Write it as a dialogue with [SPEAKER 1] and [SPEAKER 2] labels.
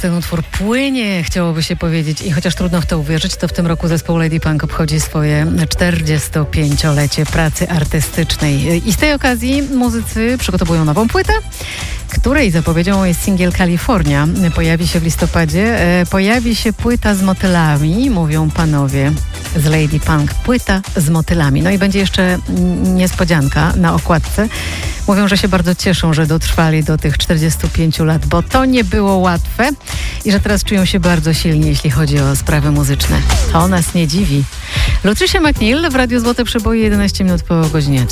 [SPEAKER 1] ten utwór płynie, chciałoby się powiedzieć. I chociaż trudno w to uwierzyć, to w tym roku zespół Lady Punk obchodzi swoje 45-lecie pracy artystycznej. I z tej okazji muzycy przygotowują nową płytę, której zapowiedzią jest singiel California. Pojawi się w listopadzie. Pojawi się płyta z motylami, mówią panowie z Lady Punk. Płyta z motylami. No i będzie jeszcze niespodzianka na okładce. Mówią, że się bardzo cieszą, że dotrwali do tych 45 lat, bo to nie było łatwe i że teraz czują się bardzo silni, jeśli chodzi o sprawy muzyczne. To nas nie dziwi. Lutricia McNeil w Radiu Złote Przeboje, 11 minut po godzinie